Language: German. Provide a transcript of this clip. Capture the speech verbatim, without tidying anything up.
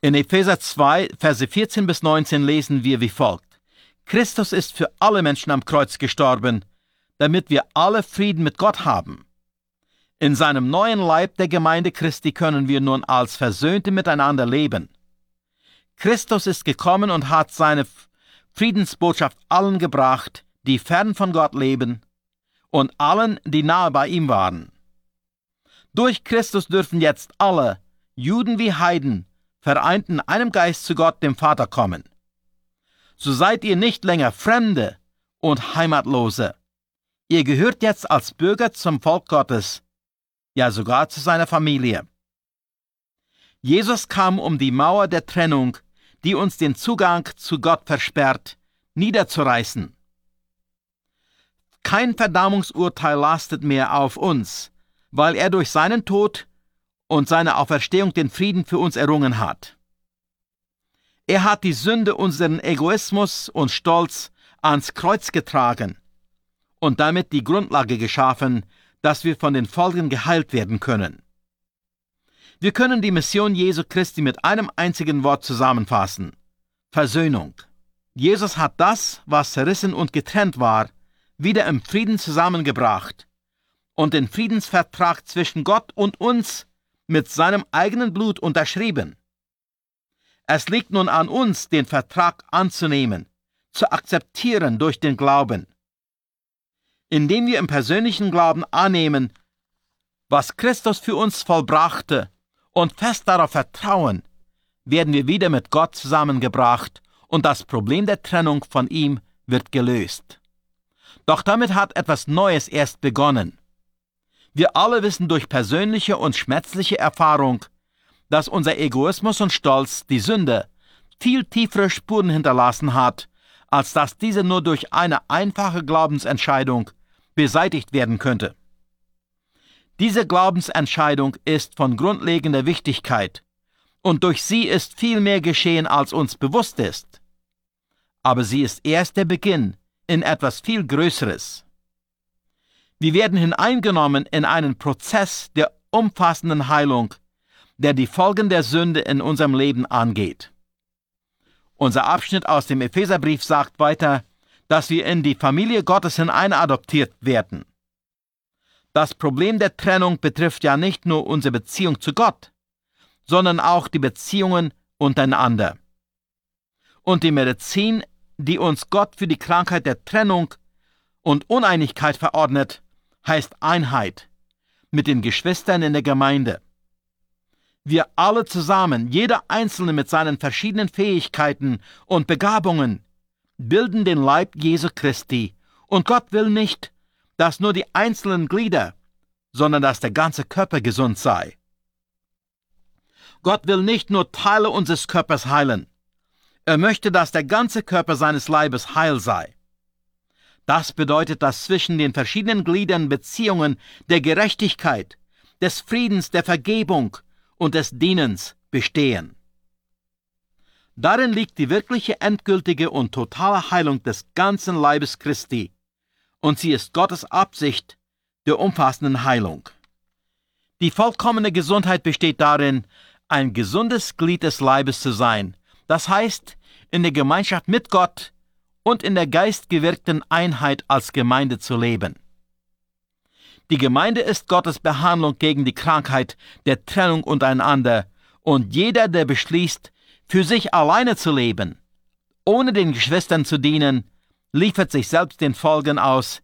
In Epheser zwei, Verse vierzehn bis neunzehn lesen wir wie folgt: Christus ist für alle Menschen am Kreuz gestorben, damit wir alle Frieden mit Gott haben. In seinem neuen Leib der Gemeinde Christi können wir nun als Versöhnte miteinander leben. Christus ist gekommen und hat seine Friedensbotschaft allen gebracht, die fern von Gott leben, und allen, die nahe bei ihm waren. Durch Christus dürfen jetzt alle, Juden wie Heiden, vereint in einem Geist zu Gott, dem Vater, kommen. So seid ihr nicht länger Fremde und Heimatlose. Ihr gehört jetzt als Bürger zum Volk Gottes, ja sogar zu seiner Familie. Jesus kam, um die Mauer der Trennung, die uns den Zugang zu Gott versperrt, niederzureißen. Kein Verdammungsurteil lastet mehr auf uns, weil er durch seinen Tod und seine Auferstehung den Frieden für uns errungen hat. Er hat die Sünde, unseren Egoismus und Stolz ans Kreuz getragen und damit die Grundlage geschaffen, dass wir von den Folgen geheilt werden können. Wir können die Mission Jesu Christi mit einem einzigen Wort zusammenfassen: Versöhnung. Jesus hat das, was zerrissen und getrennt war, wieder im Frieden zusammengebracht und den Friedensvertrag zwischen Gott und uns mit seinem eigenen Blut unterschrieben. Es liegt nun an uns, den Vertrag anzunehmen, zu akzeptieren durch den Glauben. Indem wir im persönlichen Glauben annehmen, was Christus für uns vollbrachte, und fest darauf vertrauen, werden wir wieder mit Gott zusammengebracht und das Problem der Trennung von ihm wird gelöst. Doch damit hat etwas Neues erst begonnen. Wir alle wissen durch persönliche und schmerzliche Erfahrung, dass unser Egoismus und Stolz, die Sünde, viel tiefere Spuren hinterlassen hat, als dass diese nur durch eine einfache Glaubensentscheidung beseitigt werden könnte. Diese Glaubensentscheidung ist von grundlegender Wichtigkeit und durch sie ist viel mehr geschehen, als uns bewusst ist. Aber sie ist erst der Beginn in etwas viel Größeres. Wir werden hineingenommen in einen Prozess der umfassenden Heilung, der die Folgen der Sünde in unserem Leben angeht. Unser Abschnitt aus dem Epheserbrief sagt weiter, dass wir in die Familie Gottes hineinadoptiert werden. Das Problem der Trennung betrifft ja nicht nur unsere Beziehung zu Gott, sondern auch die Beziehungen untereinander. Und die Medizin, die uns Gott für die Krankheit der Trennung und Uneinigkeit verordnet, heißt Einheit mit den Geschwistern in der Gemeinde. Wir alle zusammen, jeder Einzelne mit seinen verschiedenen Fähigkeiten und Begabungen, bilden den Leib Jesu Christi, und Gott will nicht, dass nur die einzelnen Glieder, sondern dass der ganze Körper gesund sei. Gott will nicht nur Teile unseres Körpers heilen. Er möchte, dass der ganze Körper seines Leibes heil sei. Das bedeutet, dass zwischen den verschiedenen Gliedern Beziehungen der Gerechtigkeit, des Friedens, der Vergebung und des Dienens bestehen. Darin liegt die wirkliche, endgültige und totale Heilung des ganzen Leibes Christi, und sie ist Gottes Absicht der umfassenden Heilung. Die vollkommene Gesundheit besteht darin, ein gesundes Glied des Leibes zu sein, das heißt, in der Gemeinschaft mit Gott und in der geistgewirkten Einheit als Gemeinde zu leben. Die Gemeinde ist Gottes Behandlung gegen die Krankheit der Trennung untereinander, und jeder, der beschließt, für sich alleine zu leben, ohne den Geschwistern zu dienen, liefert sich selbst den Folgen aus,